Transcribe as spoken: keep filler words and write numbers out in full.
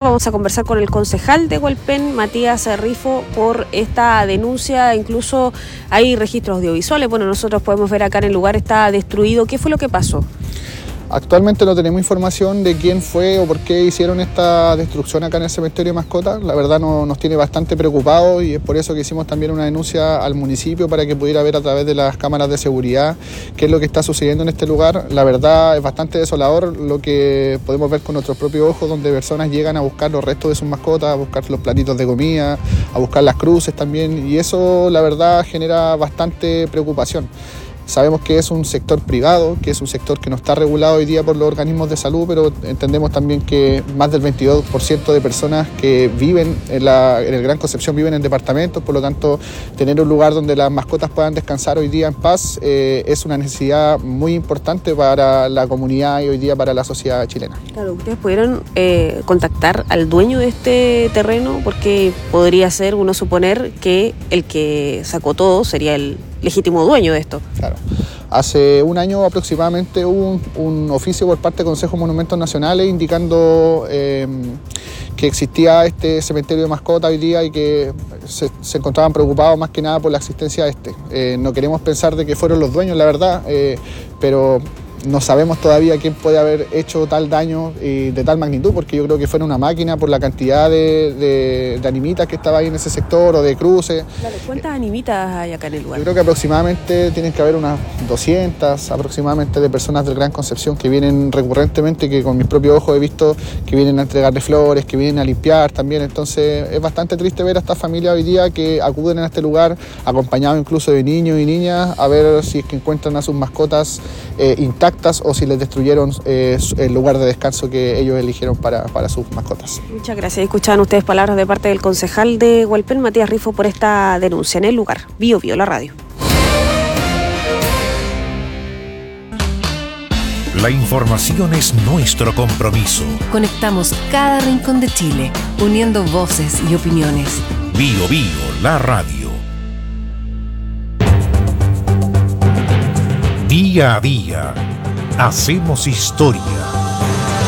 vamos a conversar con el concejal de Hualpén, Matías Rifo, por esta denuncia. Incluso hay registros audiovisuales. Bueno, nosotros podemos ver acá en el lugar está destruido. ¿Qué fue lo que pasó? Actualmente no tenemos información de quién fue o por qué hicieron esta destrucción acá en el cementerio de mascotas. La verdad no, nos tiene bastante preocupados y es por eso que hicimos también una denuncia al municipio para que pudiera ver a través de las cámaras de seguridad qué es lo que está sucediendo en este lugar. La verdad es bastante desolador lo que podemos ver con nuestros propios ojos, donde personas llegan a buscar los restos de sus mascotas, a buscar los platitos de comida, a buscar las cruces también, y eso la verdad genera bastante preocupación. Sabemos que es un sector privado, que es un sector que no está regulado hoy día por los organismos de salud, pero entendemos también que más del veintidós por ciento de personas que viven en, la, en el Gran Concepción viven en departamentos, por lo tanto tener un lugar donde las mascotas puedan descansar hoy día en paz eh, es una necesidad muy importante para la comunidad y hoy día para la sociedad chilena. Claro, ¿ustedes pudieron eh, contactar al dueño de este terreno? Porque podría ser, uno suponer, que el que sacó todo sería el legítimo dueño de esto. Claro. Hace un año aproximadamente hubo un, un oficio por parte del Consejo de Monumentos Nacionales indicando eh, que existía este cementerio de mascotas hoy día y que se, se encontraban preocupados más que nada por la existencia de este. Eh, no queremos pensar de que fueron los dueños, la verdad, eh, pero no sabemos todavía quién puede haber hecho tal daño y de tal magnitud, porque yo creo que fue una máquina por la cantidad de, de, de animitas que estaba ahí en ese sector o de cruces. Claro, ¿cuántas animitas hay acá en el lugar? Yo creo que aproximadamente tienen que haber unas doscientas aproximadamente de personas del Gran Concepción que vienen recurrentemente, que con mis propios ojos he visto que vienen a entregarle flores, que vienen a limpiar también. Entonces es bastante triste ver a estas familias hoy día que acuden a este lugar acompañados incluso de niños y niñas a ver si es que encuentran a sus mascotas eh, intactas o si les destruyeron eh, el lugar de descanso que ellos eligieron para, para sus mascotas. Muchas gracias. Escuchaban ustedes palabras de parte del concejal de Hualpén, Matías Rifo, por esta denuncia en el lugar. Bio Bio, la radio. La información es nuestro compromiso. Conectamos cada rincón de Chile, uniendo voces y opiniones. Bio Bio, la radio. Día a día, hacemos historia.